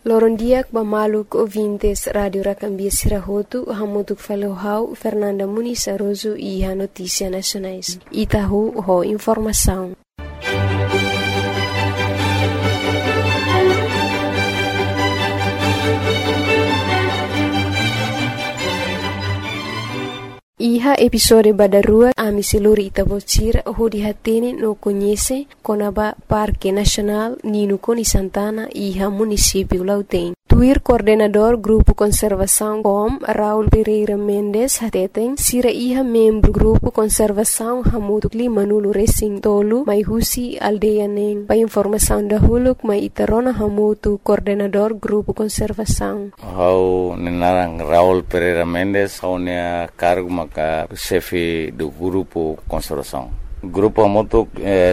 Lorondiak Bamaluk ouvintes Radio Racambia Sirahotu, Hamutuk Falohau, Fernanda Muniz Aroso e a Notícia Nacionais. Itahu ho informação. Iha episode badarua ami seluri Itabocira ho dihatene no conhece Conaba Parque Nacional Nino Coni Santana iha município Lautém. Tuir coordenador Grupo Conservação COM Raul Pereira Mendes hateten sira iha membro Grupo Conservação Hamutuk Limanulu Racing Tolu mai husi aldeia neng. Pa informação da huluk mai itarona hamutu coordenador Grupo Conservação. Hau nenarang Raul Pereira Mendes hau nea cargo maka chefe do Grupo Conservação. Grupo Hamutuk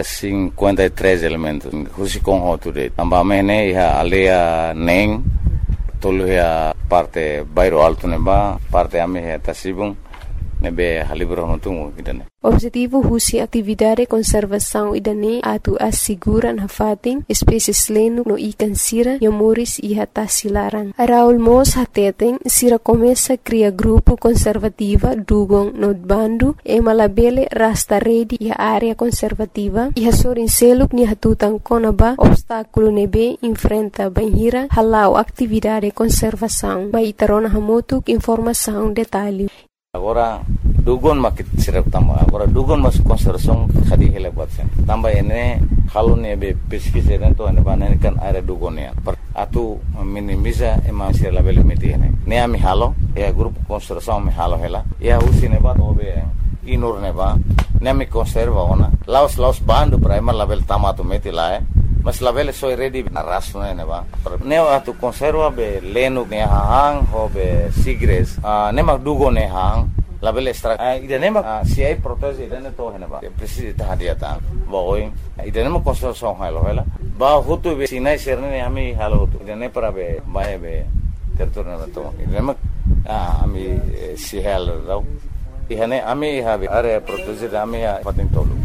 53 elementos. Husi com hoture. Ambamene iha aldeia neng. Tolu ya parte bairro alto neba, parte ame ya tasibung nebe halibro notungu idane. Objetivo husi atividade conservação idane atu asiguran hafating espécies lenu no ikan sira yamuris iha tasilarang. Raul Mos hateteng sira começa cria grupo conservativa dugong no bandu e malabele rasta redi iha área conservativa iha sorin seluk ni hatutang konaba obstáculo nebe enfrenta banhira halau atividade conservação. Mai tarona hamutuk informação detalhe. Agora dugon makit sirap tamba. Agora dugon mas conservação khadi hele buat sen. Tamba ene halu ne be pesquisa to ane banen kan area dugon ya. Atu minimiza ema sir label meti ene. Ne ami halo ya grupo conservação mi halo hela. Ya usi ne ba obe inur ne ba. Ne mi conserva ona. Laos bandu prima label tamato meti lae. Mas label soy ready na raso ne ba. Ne atu conserva be lenu ne hang ho be sigres. Ne mak dugon ne hang. Label extra idane ma si ai protese idane to hena ba precisa ta hadiata ba oi idane ma construção halo hela ba hutu be sinai serne ami halo hutu idane para be bae be territorio na to idane ma ami si halo rau ihane ami habe area protese ami ya patin tolu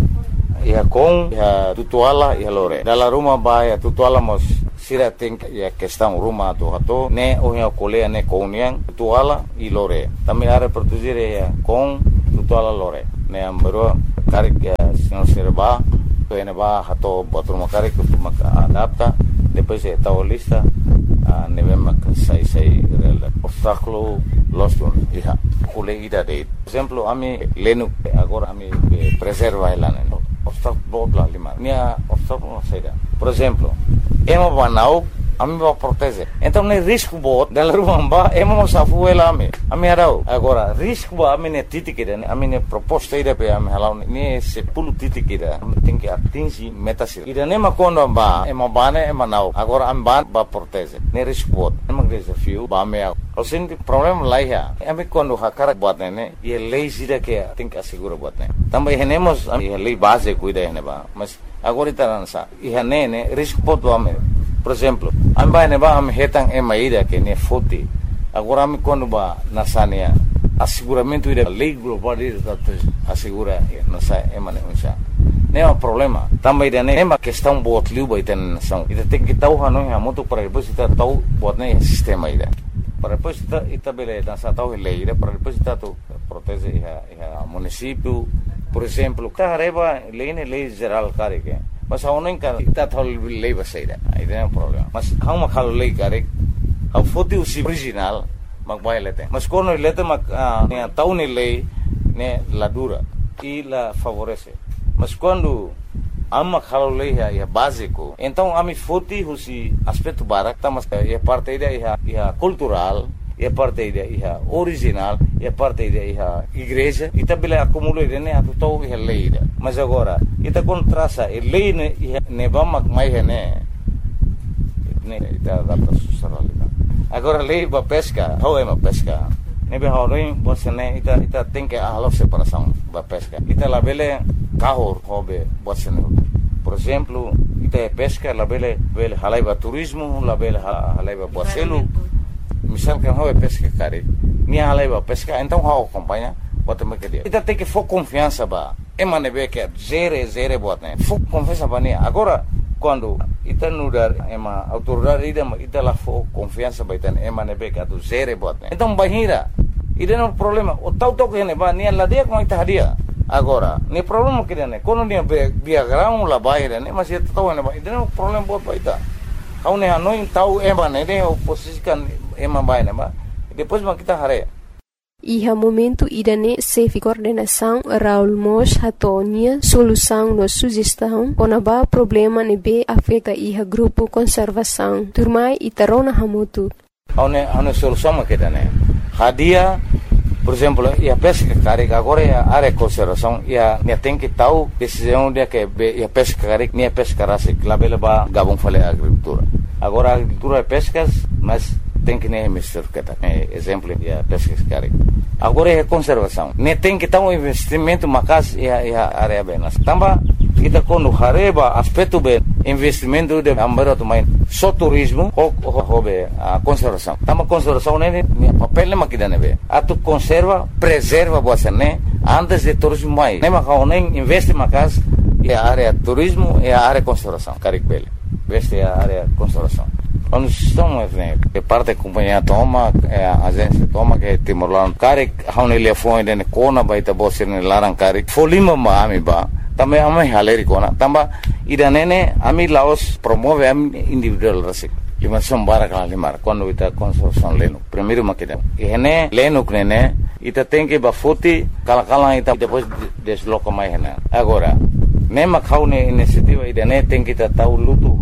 ia com ia tutuala ia lore dalla ruma ba ya tutuala mos sira think ya questão ruma to hato ne ohia kolea ne kouniang tutuala i lore também are produzir ya com tutuala lore ne ambero karik ya senhor serba to ene ba hato botur karik to maka adapta depois é tal lista ne vem sai obstáculo losto iha kole ida de exemplo ami lenu agora ami preserva elane obstáculo lá lima minha obstáculo saída por exemplo ema banau ami ba protege então ne risco bot dela rumba ema safu ela ami arau agora risco ba ami ne titikida ami ne proposta ida pe ami halau ne se pulu titikida tem que atingir metas ida ne ma kondo ba ema bane ema nau agora am ba protege ne risco bot ema desafio ba me o senti problema lá ya ami kondo hakara bot ne e lei sida que tem que assegurar bot ne também renemos a lei base cuida ne ba mas agora itaransa ihane ne risco bot ba me. Por exemplo, amba ne ba am hetang emaida que ne foti. Agora am quando ba nasania asseguramento ida lei global ida assegura nasa emane unsa. Ne é um problema. Também ida ne uma questão bot liu ba iten são. Ida tem que tau hanu ha muito para depois ita tau bot ne sistema ida. Para depois ita bele nasa tau lei ida para depois ita tu protege a município. Por exemplo, tareba lei geral care que mas a uno encara ita thol lei basaida aí não é um problema mas how ma khalo lei care how foti usi original mag bailete mas quando lete mag ne tau ne lei ne la dura e la favorece mas quando amma khalo lei é básico então ami foti usi aspecto barak tá mas é parte ida é cultural é parte ida é original é parte ida é igreja e também acumula ida ne atu tau é lei ida mas agora ita contrasa e lei ne vamos mais ne ita adapta socialidade agora lei ba pesca how é uma pesca ne be horin bosene ita tem que a separação ba pesca ita la bele carro hobe bosene por exemplo ita pesca la bele halai ba turismo la bele halai ba boselo misal que hobe pesca cari ni halai ba pesca então how acompanha bota me que dia ita tem que for confiança ba emane be que zere bot ne fu confiança ba ni agora quando ita nudar ema autoridade ita la fo confiança baitan ema nebe ka tu zere bot então bahira ida no problema o tau que ne ba ni la dia com ita hadia agora ni problema que ne quando ni biagrão la baira ne mas ita tau ne ba ida no problema bot baita kau ne hanoi tau ema ne oposisikan ema baina ba depois ma kita hare. Iha momento idane sefi coordenação Raul Mos hatonia solução no sugestão konaba problema nebe afeta iha grupo conservação turmai itarona hamutu. Ane solução maketane. Hadia, por exemplo, ia pesca carega agora ia área conservação ia tem que tal decisão dia que ia pesca carega nem pesca rase labela ba gabon fale agricultura. Agora agricultura pescas, mas tem que nem mister kata exemplo ya pesca carega. Agora é conservação. Nem tem que ter um investimento macas e a área bem. Tamba kita quando hareba aspecto bem investimento de ambaro também só turismo ou a conservação. Tamba conservação nem papel nem makida nebe. Atu conserva, preserva você né antes de turismo mais. Nem macau nem investe macas e a área turismo e a área conservação. Caricbele. Investe a área conservação. Quando estamos que parte da companhia toma a agência toma que Timor-Leste cari haune telefone dene kona baita bosene larang cari folima ma ami ba também ami haleri kona tamba ida nene ami Laos promove ami individual rasik lima sombara kala limar quando ita construção leno primeiro makida ene leno nene ita tem que bafuti kala ita depois desloca mais hena agora nema kaune iniciativa ida ne tem que tahu lutu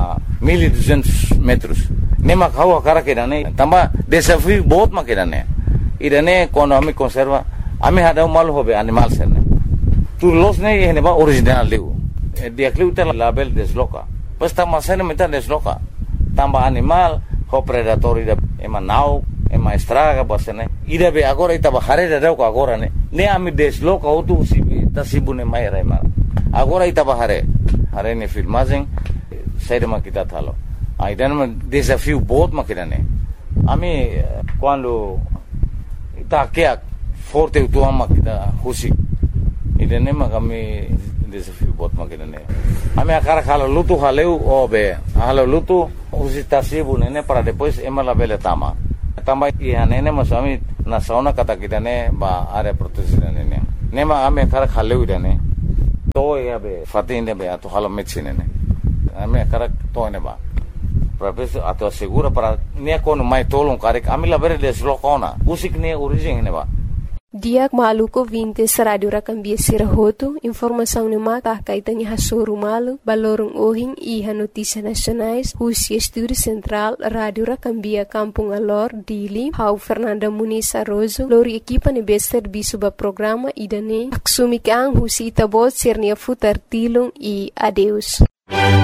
1200 metros. Nema kau akara kedane tamba desafio बहुत ma kedane. Idane quando ami conserva ami hada mal hobe animal serne. Tu los ne hene ba original leu. Dia kluta label desloca. Pasta masane meta desloca. Tamba animal ho predator ida ema nau ema estraga basene. Ida be agora ita ba hare da ko agora ne ami desloca otu sibi tasibune mai raima. Agora ita ba hare ne filmagem saída makita thalo. Aí dando desafio बहुत makita ne. Ami quando ita kia forte utu makita husi. Idane makami desafio बहुत makita ne. Ami akara khalo lutu haleu obe. Halo lutu husi tasibu ne para depois emala bele tama. Tama ihane ne masami na sauna kata kita ne ba area protection ne. Nema ami akara khaleu idane. To ya be fatinde be atu halo medicine ne. Ami akara to ne ba. Professor atau segura para nia kono mai tolong karek ami la bere deslocona usik ne origem ne ba. Diak maluko 20 Radio Rakambia Sirahoto informação ne mata kaitannya hasuru malu balorong ohing iha notícia nacionais Husi Estúdio Central Radio Rakambia Kampung Alor Dili Hau Fernanda Muniz Arrozo lori equipa ne bester bisuba programa idane aksumikang Husi Tabot Sirnia Futar Tilong e adeus.